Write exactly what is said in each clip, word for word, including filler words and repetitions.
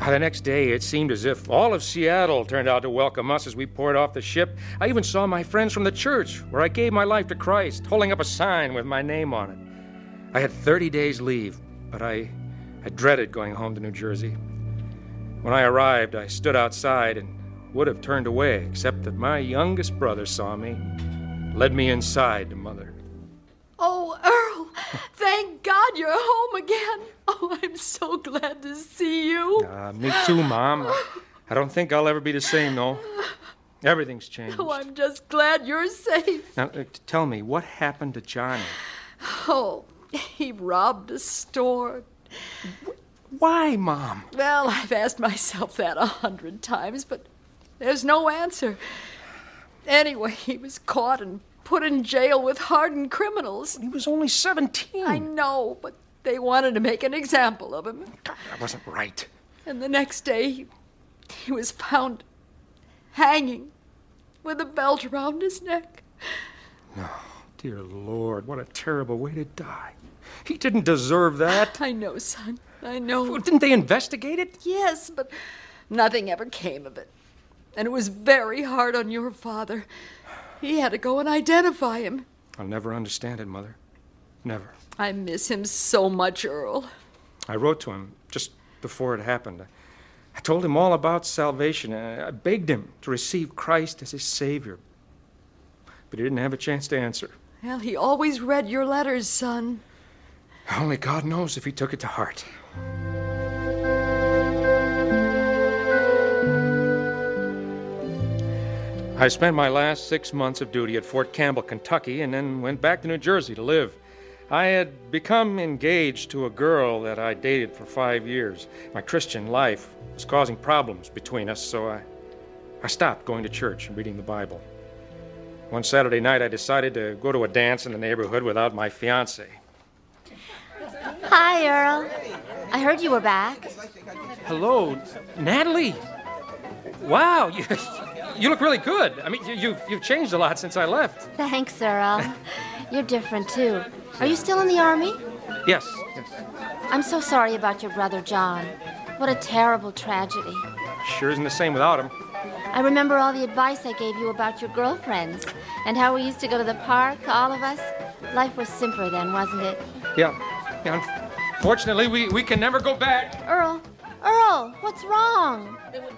The next day, it seemed as if all of Seattle turned out to welcome us as we poured off the ship. I even saw my friends from the church, where I gave my life to Christ, holding up a sign with my name on it. I had thirty days leave, but I, I dreaded going home to New Jersey. When I arrived, I stood outside and would have turned away, except that my youngest brother saw me, led me inside to Mother. Oh, Earl, thank God you're home again. Oh, I'm so glad to see you. Uh, me too, Mom. I don't think I'll ever be the same, though. Everything's changed. Oh, I'm just glad you're safe. Now, uh, tell me, what happened to Johnny? Oh, he robbed a store. Why, Mom? Well, I've asked myself that a hundred times, but there's no answer. Anyway, he was caught and put in jail with hardened criminals. He was only seventeen. I know, but they wanted to make an example of him. That wasn't right. And the next day, he, he was found hanging with a belt around his neck. No, dear Lord, what a terrible way to die. He didn't deserve that. I know, son. I know. Well, didn't they investigate it? Yes, but nothing ever came of it. And it was very hard on your father. He had to go and identify him. I'll never understand it, Mother. Never. I miss him so much, Earl. I wrote to him just before it happened. I told him all about salvation. I begged him to receive Christ as his Savior. But he didn't have a chance to answer. Well, he always read your letters, son. Only God knows if he took it to heart. I spent my last six months of duty at Fort Campbell, Kentucky, and then went back to New Jersey to live. I had become engaged to a girl that I dated for five years. My Christian life was causing problems between us, so I, I stopped going to church and reading the Bible. One Saturday night, I decided to go to a dance in the neighborhood without my fiancée. Hi, Earl. I heard you were back. Hello, Natalie. Wow, you, you look really good. I mean, you, you've, you've changed a lot since I left. Thanks, Earl. You're different, too. Are you still in the Army? Yes, yes. I'm so sorry about your brother, John. What a terrible tragedy. Sure isn't the same without him. I remember all the advice I gave you about your girlfriends and how we used to go to the park, all of us. Life was simpler then, wasn't it? Yeah. yeah. Unfortunately, we, we can never go back. Earl, Earl, what's wrong?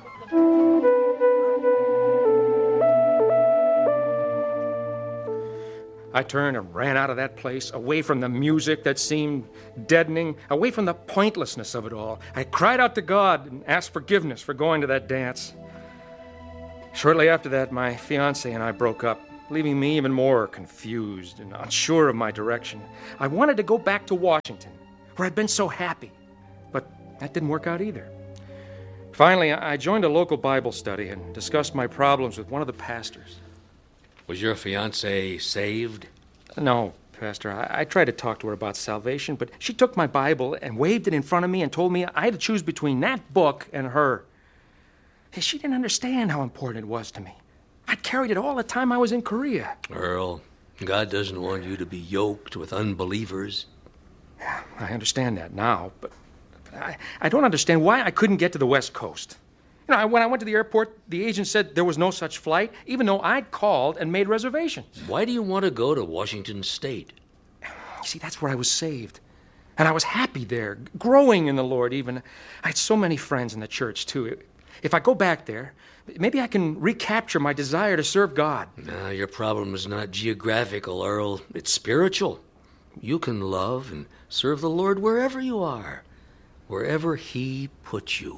I turned and ran out of that place, away from the music that seemed deadening, away from the pointlessness of it all. I cried out to God and asked forgiveness for going to that dance. Shortly after that, my fiancée and I broke up, leaving me even more confused and unsure of my direction. I wanted to go back to Washington, where I'd been so happy, but that didn't work out either. Finally, I joined a local Bible study and discussed my problems with one of the pastors. Was your fiancée saved? No, Pastor. I, I tried to talk to her about salvation, but she took my Bible and waved it in front of me and told me I had to choose between that book and her. She didn't understand how important it was to me. I carried it all the time I was in Korea. Earl, God doesn't want you to be yoked with unbelievers. Yeah, I understand that now, but, but I, I don't understand why I couldn't get to the West Coast. You know, when I went to the airport, the agent said there was no such flight, even though I'd called and made reservations. Why do you want to go to Washington State? See, that's where I was saved. And I was happy there, growing in the Lord even. I had so many friends in the church, too. If I go back there, maybe I can recapture my desire to serve God. No, your problem is not geographical, Earl. It's spiritual. You can love and serve the Lord wherever you are, wherever He puts you.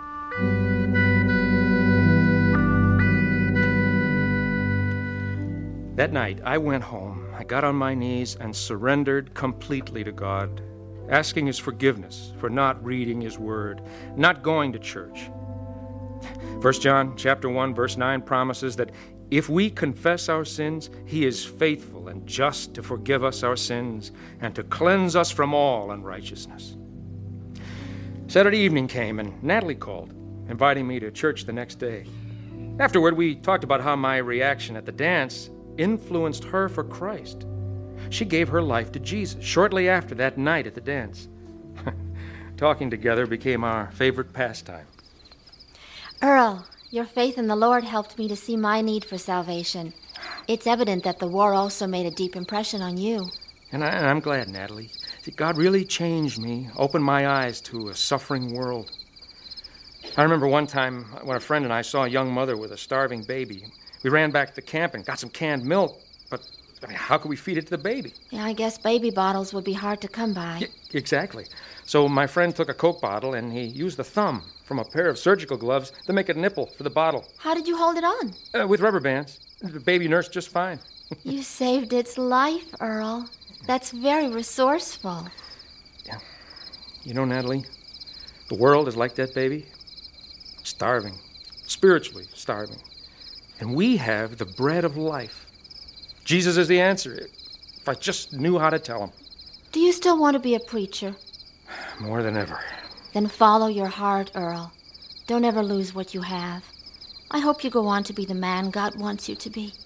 That night, I went home. I got on my knees and surrendered completely to God, asking His forgiveness for not reading His Word, not going to church. First John chapter one, verse nine promises that if we confess our sins, He is faithful and just to forgive us our sins and to cleanse us from all unrighteousness. Saturday evening came, and Natalie called, inviting me to church the next day. Afterward, we talked about how my reaction at the dance influenced her for Christ. She gave her life to Jesus shortly after that night at the dance. talking together became our favorite pastime. Earl, your faith in the Lord helped me to see my need for salvation. It's evident that the war also made a deep impression on you. And, I, and I'm glad, Natalie. See, God really changed me, opened my eyes to a suffering world. I remember one time when a friend and I saw a young mother with a starving baby. We ran back to camp and got some canned milk, but I mean, how could we feed it to the baby? Yeah, I guess baby bottles would be hard to come by. Yeah, exactly. So my friend took a Coke bottle and he used the thumb from a pair of surgical gloves to make a nipple for the bottle. How did you hold it on? Uh, with rubber bands. The baby nursed just fine. You saved its life, Earl. That's very resourceful. Yeah. You know, Natalie, the world is like that baby. Starving. Spiritually starving. And we have the bread of life. Jesus is the answer. If I just knew how to tell him. Do you still want to be a preacher? More than ever. Then follow your heart, Earl. Don't ever lose what you have. I hope you go on to be the man God wants you to be.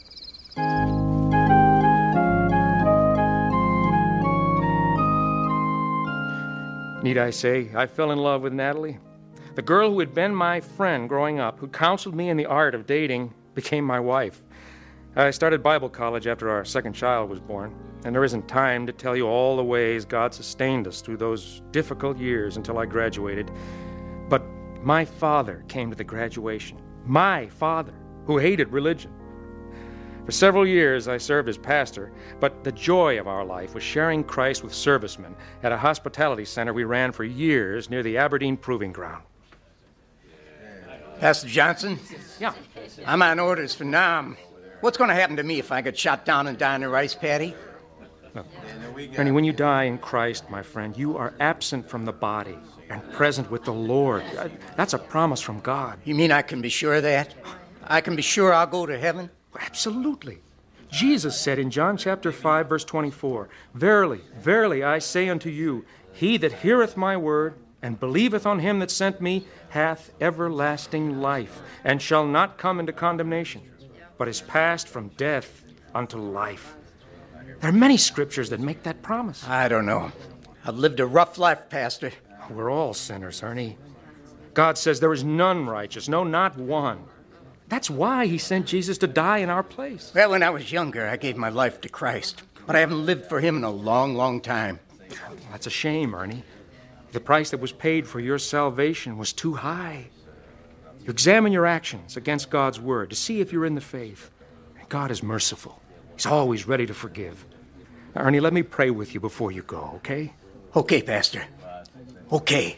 Need I say, I fell in love with Natalie. The girl who had been my friend growing up, who counseled me in the art of dating, became my wife. I started Bible college after our second child was born, and there isn't time to tell you all the ways God sustained us through those difficult years until I graduated. But my father came to the graduation. My father, who hated religion. For several years, I served as pastor, but the joy of our life was sharing Christ with servicemen at a hospitality center we ran for years near the Aberdeen Proving Ground. Pastor Johnson? Yeah. I'm on orders for Nam. What's going to happen to me if I get shot down and die in a rice paddy? Look, Ernie, when you die in Christ, my friend, you are absent from the body and present with the Lord. That's a promise from God. You mean I can be sure of that? I can be sure I'll go to heaven? Absolutely. Jesus said in John chapter five, verse twenty-four, Verily, verily, I say unto you, he that heareth my word and believeth on him that sent me hath everlasting life, and shall not come into condemnation, but is passed from death unto life. There are many scriptures that make that promise. I don't know. I've lived a rough life, Pastor. We're all sinners, Ernie. God says there is none righteous, no, not one. That's why he sent Jesus to die in our place. Well, when I was younger, I gave my life to Christ, but I haven't lived for him in a long, long time. That's a shame, Ernie. The price that was paid for your salvation was too high. You examine your actions against God's word to see if you're in the faith. God is merciful. He's always ready to forgive. Now, Ernie, let me pray with you before you go, okay? Okay, Pastor. Okay.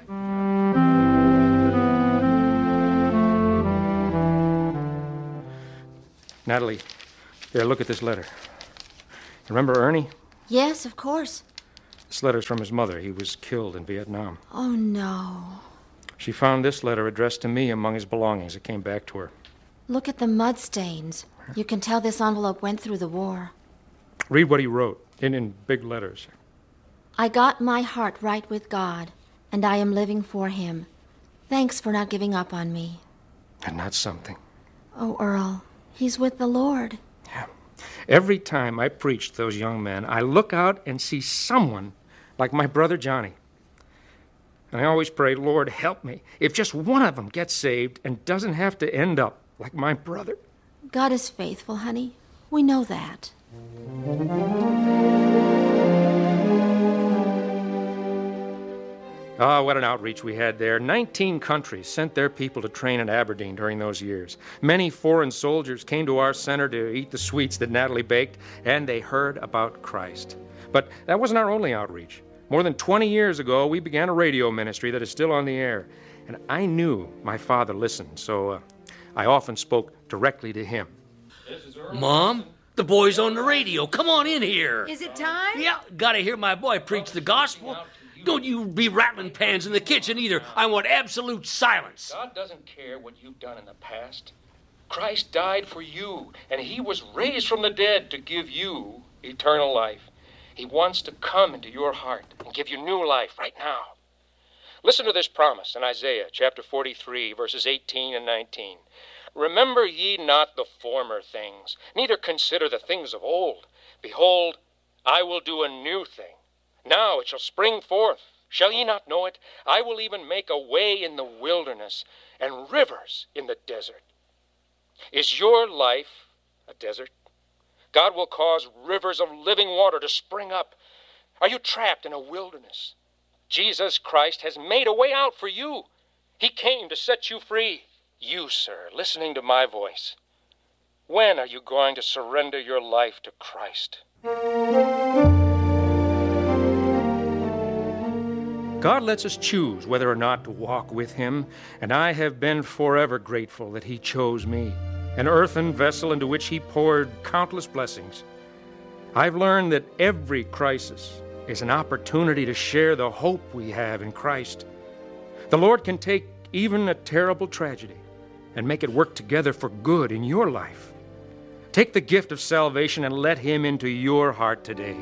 Natalie, here, look at this letter. Remember Ernie? Yes, of course. This letter's from his mother. He was killed in Vietnam. Oh, no. She found this letter addressed to me among his belongings. It came back to her. Look at the mud stains. You can tell this envelope went through the war. Read what he wrote, in, in big letters. I got my heart right with God, and I am living for him. Thanks for not giving up on me. And that's something. Oh, Earl, he's with the Lord. Yeah. Every time I preach to those young men, I look out and see someone like my brother Johnny. And I always pray, Lord, help me. If just one of them gets saved and doesn't have to end up like my brother. God is faithful, honey. We know that. Ah, oh, what an outreach we had there. Nineteen countries sent their people to train at Aberdeen during those years. Many foreign soldiers came to our center to eat the sweets that Natalie baked, and they heard about Christ. But that wasn't our only outreach. More than twenty years ago, we began a radio ministry that is still on the air. And I knew my father listened, so uh, I often spoke directly to him. Mom, the boy's on the radio. Come on in here. Is it time? Yeah, gotta hear my boy preach the gospel. Don't you be rattling pans in the kitchen either. I want absolute silence. God doesn't care what you've done in the past. Christ died for you, and he was raised from the dead to give you eternal life. He wants to come into your heart and give you new life right now. Listen to this promise in Isaiah chapter forty-three, verses eighteen and nineteen. Remember ye not the former things, neither consider the things of old. Behold, I will do a new thing. Now it shall spring forth. Shall ye not know it? I will even make a way in the wilderness and rivers in the desert. Is your life a desert? God will cause rivers of living water to spring up. Are you trapped in a wilderness? Jesus Christ has made a way out for you. He came to set you free. You, sir, listening to my voice, when are you going to surrender your life to Christ? God lets us choose whether or not to walk with him, and I have been forever grateful that he chose me, an earthen vessel into which he poured countless blessings. I've learned that every crisis is an opportunity to share the hope we have in Christ. The Lord can take even a terrible tragedy and make it work together for good in your life. Take the gift of salvation and let him into your heart today.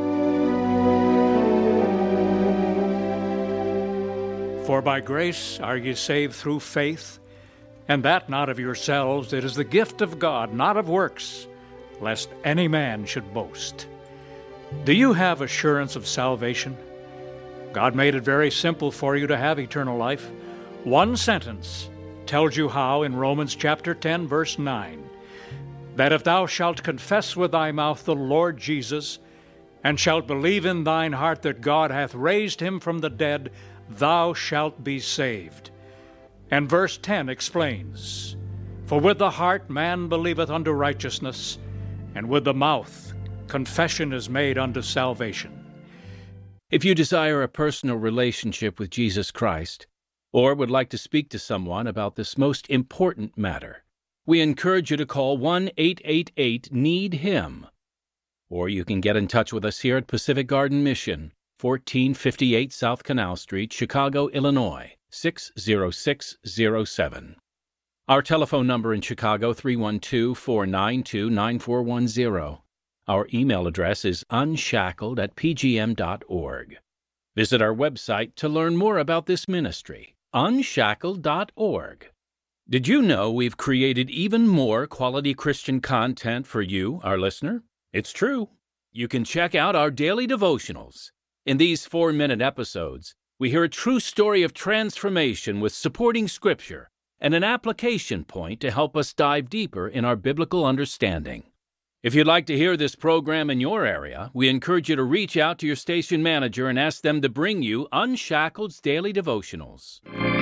For by grace are ye saved through faith, and that not of yourselves, it is the gift of God, not of works, lest any man should boast. Do you have assurance of salvation? God made it very simple for you to have eternal life. One sentence tells you how in Romans chapter ten, verse nine, that if thou shalt confess with thy mouth the Lord Jesus, and shalt believe in thine heart that God hath raised him from the dead, thou shalt be saved. And verse ten explains, for with the heart man believeth unto righteousness, and with the mouth confession is made unto salvation. If you desire a personal relationship with Jesus Christ, or would like to speak to someone about this most important matter, we encourage you to call one eight eight eight need him. Or you can get in touch with us here at Pacific Garden Mission, fourteen fifty-eight South Canal Street, Chicago, Illinois, six zero six zero seven. Our telephone number in Chicago, three one two, four nine two, nine four one zero. Our email address is unshackled at p g m dot org. Visit our website to learn more about this ministry, unshackled dot org. Did you know we've created even more quality Christian content for you, our listener? It's true. You can check out our daily devotionals. In these four-minute episodes, we hear a true story of transformation with supporting scripture and an application point to help us dive deeper in our biblical understanding. If you'd like to hear this program in your area, we encourage you to reach out to your station manager and ask them to bring you Unshackled's Daily Devotionals.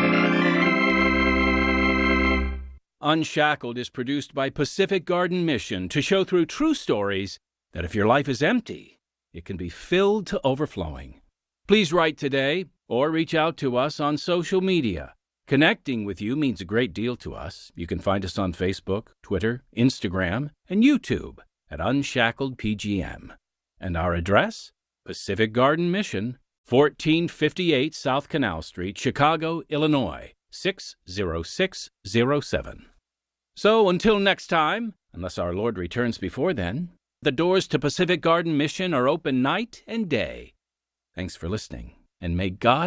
Unshackled is produced by Pacific Garden Mission to show through true stories that if your life is empty, it can be filled to overflowing. Please write today or reach out to us on social media. Connecting with you means a great deal to us. You can find us on Facebook, Twitter, Instagram, and YouTube at Unshackled P G M. And our address? Pacific Garden Mission, fourteen fifty-eight South Canal Street, Chicago, Illinois, six zero six zero seven. So until next time, unless our Lord returns before then, the doors to Pacific Garden Mission are open night and day. Thanks for listening, and may God